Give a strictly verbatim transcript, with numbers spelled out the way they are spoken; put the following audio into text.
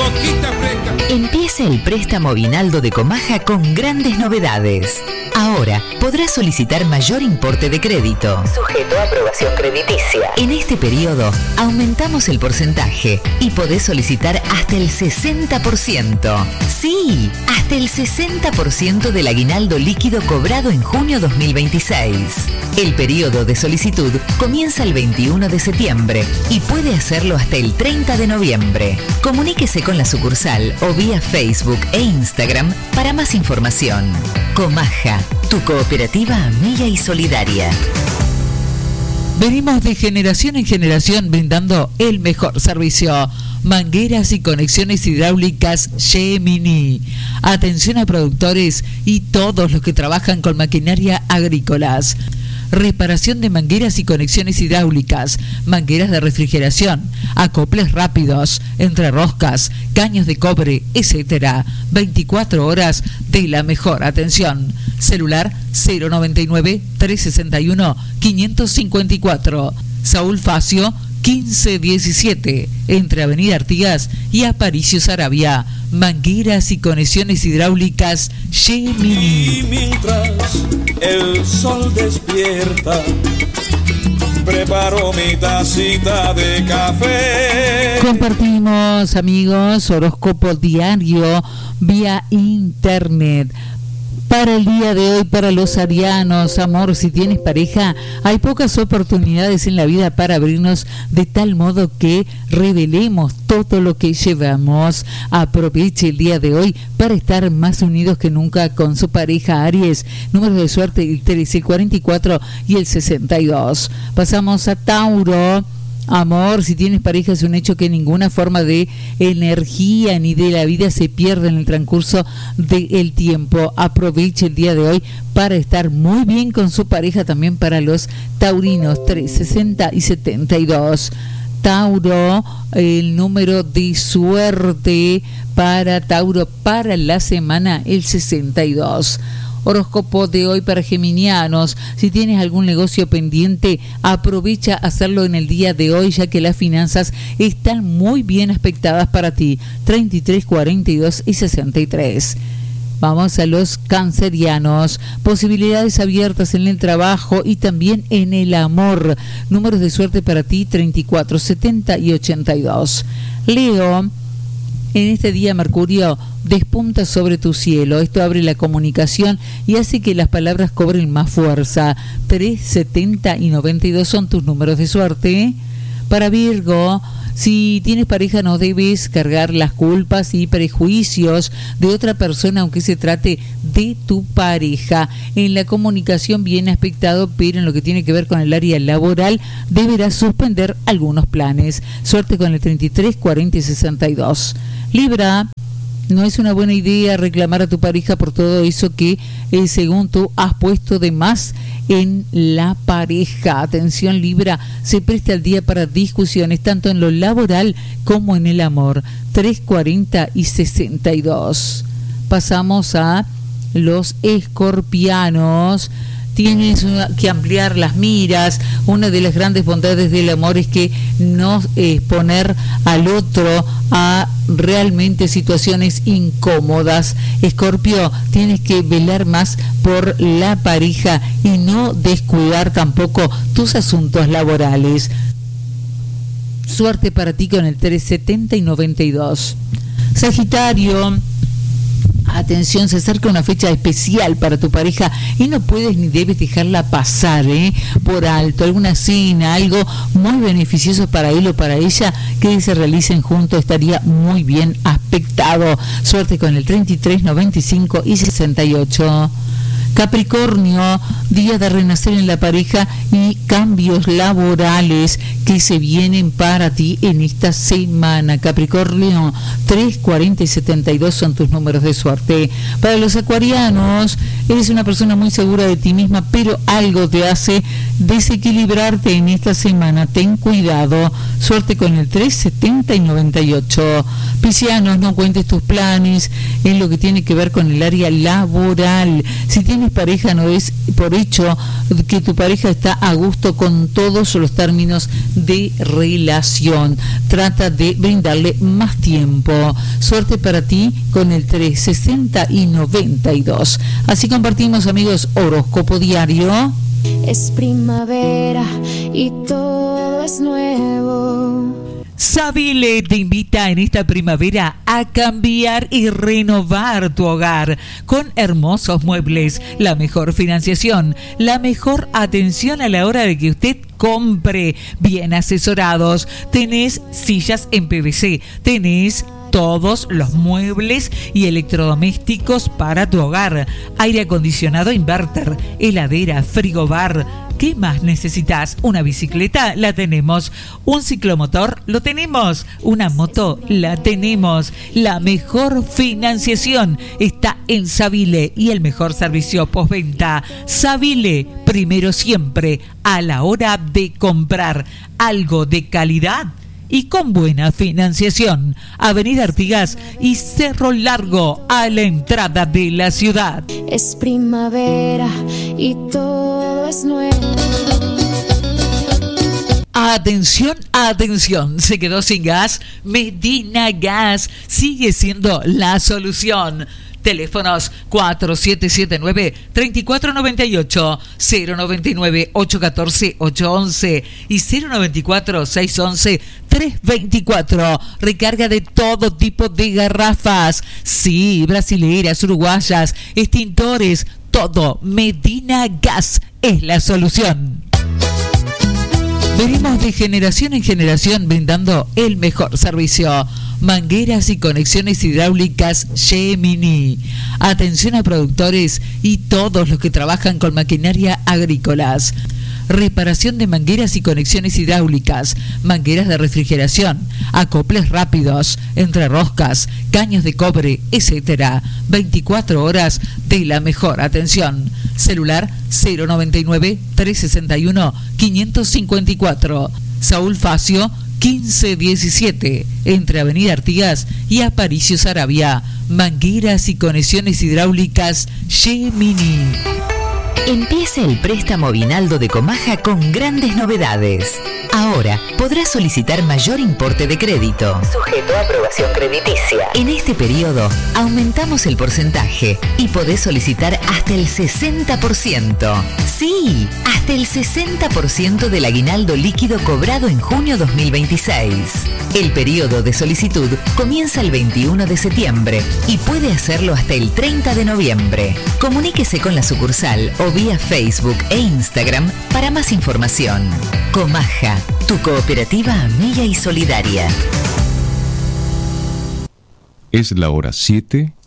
coquita fresca. Empieza el préstamo aguinaldo de Comaja con grandes novedades. Ahora podrás solicitar mayor importe de crédito, sujeto a aprobación crediticia. En este periodo aumentamos el porcentaje y podés solicitar hasta el sesenta por ciento. Sí, hasta el sesenta por ciento del aguinaldo líquido cobrado en junio dos mil veintiséis. El periodo de solicitud comienza el veintiuno de septiembre y puede hacerlo hasta el treinta de noviembre. Comuníquese con la sucursal o vía Facebook e Instagram para más información. Comaja, tu cooperativa amiga y solidaria. Venimos de generación en generación brindando el mejor servicio. Mangueras y conexiones hidráulicas Gemini. Atención a productores y todos los que trabajan con maquinaria agrícolas. Reparación de mangueras y conexiones hidráulicas, mangueras de refrigeración, acoples rápidos, entreroscas, caños de cobre, etcétera. veinticuatro horas de la mejor atención. Celular cero noventa y nueve, trescientos sesenta y uno, quinientos cincuenta y cuatro. Saúl Facio quince diecisiete, entre Avenida Artigas y Aparicio Saravia. Mangueras y conexiones hidráulicas Gemini. Y mientras el sol despierta, preparo mi tacita de café. Compartimos, amigos, horóscopo diario vía internet. Para el día de hoy, para los arianos, amor, si tienes pareja, hay pocas oportunidades en la vida para abrirnos de tal modo que revelemos todo lo que llevamos. Aproveche el día de hoy para estar más unidos que nunca con su pareja. Aries, número de suerte el trece, el cuarenta y cuatro y el sesenta y dos. Pasamos a Tauro. Amor, si tienes pareja, es un hecho que ninguna forma de energía ni de la vida se pierde en el transcurso del tiempo. Aproveche el día de hoy para estar muy bien con su pareja. También para los taurinos, tres, sesenta y setenta y dos. Tauro, el número de suerte para Tauro para la semana, el sesenta y dos. Horóscopo de hoy para geminianos. Si tienes algún negocio pendiente, aprovecha hacerlo en el día de hoy, ya que las finanzas están muy bien aspectadas para ti. treinta y tres, cuarenta y dos y sesenta y tres. Vamos a los cancerianos. Posibilidades abiertas en el trabajo y también en el amor. Números de suerte para ti, treinta y cuatro, setenta y ochenta y dos. Leo, en este día Mercurio despunta sobre tu cielo. Esto abre la comunicación y hace que las palabras cobren más fuerza. tres, setenta y noventa y dos son tus números de suerte. Para Virgo, si tienes pareja, no debes cargar las culpas y prejuicios de otra persona, aunque se trate de tu pareja. En la comunicación bien aspectado, pero en lo que tiene que ver con el área laboral, deberás suspender algunos planes. Suerte con el treinta y tres, cuarenta y sesenta y dos. Libra, no es una buena idea reclamar a tu pareja por todo eso que, eh, según tú, has puesto de más en la pareja. Atención, Libra, se presta el día para discusiones tanto en lo laboral como en el amor. tres, cuarenta y sesenta y dos. Pasamos a los escorpianos. Tienes que ampliar las miras. Una de las grandes bondades del amor es que no exponer al otro a realmente situaciones incómodas. Escorpio, tienes que velar más por la pareja y no descuidar tampoco tus asuntos laborales. Suerte para ti con el tres, setenta y noventa y dos. Sagitario, atención, se acerca una fecha especial para tu pareja y no puedes ni debes dejarla pasar, ¿eh? por alto. Alguna cena, algo muy beneficioso para él o para ella que se realicen juntos estaría muy bien aspectado. Suerte con el treinta y tres, noventa y cinco y sesenta y ocho. Capricornio, día de renacer en la pareja y cambios laborales que se vienen para ti en esta semana. Capricornio, tres, cuarenta y setenta y dos son tus números de suerte. Para los acuarianos, eres una persona muy segura de ti misma, pero algo te hace desequilibrarte en esta semana. Ten cuidado. Suerte con el tres, setenta y noventa y ocho. Piscianos, no cuentes tus planes en lo que tiene que ver con el área laboral. Si tienes tienes pareja, no es por hecho que tu pareja está a gusto con todos los términos de relación. Trata de brindarle más tiempo. Suerte para ti con el tres sesenta y noventa y dos. Así compartimos, amigos, horóscopo diario. Es primavera y todo es nuevo. Savile te invita en esta primavera a cambiar y renovar tu hogar con hermosos muebles, la mejor financiación, la mejor atención a la hora de que usted compre, bien asesorados. Tenés sillas en P V C, tenés todos los muebles y electrodomésticos para tu hogar, aire acondicionado inverter, heladera, frigobar. ¿Qué más necesitas? ¿Una bicicleta? La tenemos. ¿Un ciclomotor? Lo tenemos. ¿Una moto? La tenemos. La mejor financiación está en Savile y el mejor servicio postventa. Savile, primero siempre a la hora de comprar algo de calidad y con buena financiación. Avenida Artigas y Cerro Largo, a la entrada de la ciudad. Es primavera y todo es nuevo. Atención, atención, ¿se quedó sin gas? Medina Gas sigue siendo la solución. Teléfonos cuatro siete siete nueve, tres cuatro nueve ocho, cero nueve nueve, ocho uno cuatro, ocho uno uno y cero nueve cuatro, seis uno uno, tres dos cuatro. Recarga de todo tipo de garrafas. Sí, brasileras, uruguayas, extintores, todo. Medina Gas es la solución. Venimos de generación en generación brindando el mejor servicio. Mangueras y conexiones hidráulicas Gemini. Atención a productores y todos los que trabajan con maquinaria agrícolas. Reparación de mangueras y conexiones hidráulicas, mangueras de refrigeración, acoples rápidos, entreroscas, caños de cobre, etcétera. veinticuatro horas de la mejor atención. Celular cero noventa y nueve, trescientos sesenta y uno, quinientos cincuenta y cuatro. Saúl Facio quince diecisiete, entre Avenida Artigas y Aparicio Saravia. Mangueras y conexiones hidráulicas Gemini. Empieza el préstamo Aguinaldo de Comaja con grandes novedades. Ahora podrás solicitar mayor importe de crédito, sujeto a aprobación crediticia. En este periodo aumentamos el porcentaje y podés solicitar hasta el sesenta por ciento. Sí, hasta el sesenta por ciento del aguinaldo líquido cobrado en junio dos mil veintiséis. El periodo de solicitud comienza el veintiuno de septiembre y puede hacerlo hasta el treinta de noviembre. Comuníquese con la sucursal o vía Facebook e Instagram para más información. Comaja, tu cooperativa amiga y solidaria. Es la hora siete